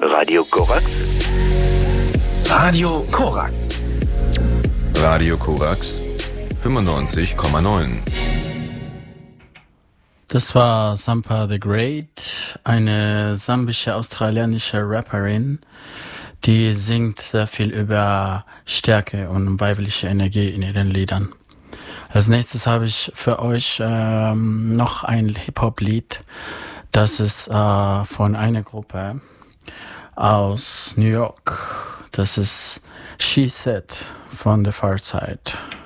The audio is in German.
Radio Korax. Radio Korax. Radio Korax 95,9. Das war Sampa the Great, eine sambische australianische Rapperin, die singt sehr viel über Stärke und weibliche Energie in ihren Liedern. Als nächstes habe ich für euch noch ein Hip-Hop-Lied. Das ist von einer Gruppe aus New York. Das ist She Said von The Far Side.